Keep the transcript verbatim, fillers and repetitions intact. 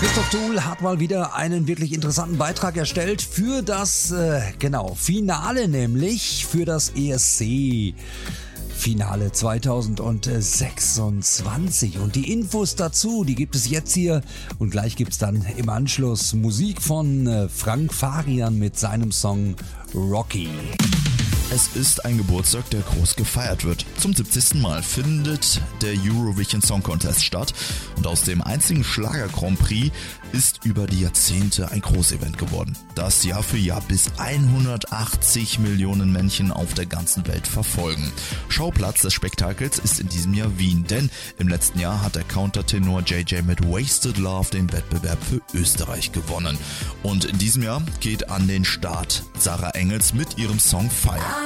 Christoph Tuhl hat mal wieder einen wirklich interessanten Beitrag erstellt für das, äh, genau, Finale, nämlich für das E S C Finale zweitausendsechsundzwanzig. Und die Infos dazu, die gibt es jetzt hier. Und gleich gibt es dann im Anschluss Musik von äh, Frank Farian mit seinem Song Rocky. Es ist ein Geburtstag, der groß gefeiert wird. Zum siebzigsten Mal findet der Eurovision Song Contest statt und aus dem einzigen Schlager-Grand Prix ist über die Jahrzehnte ein Großevent geworden, das Jahr für Jahr bis hundertachtzig Millionen Menschen auf der ganzen Welt verfolgen. Schauplatz des Spektakels ist in diesem Jahr Wien, denn im letzten Jahr hat der Countertenor J J mit Wasted Love den Wettbewerb für Österreich gewonnen. Und in diesem Jahr geht an den Start Sarah Engels mit ihrem Song Fire.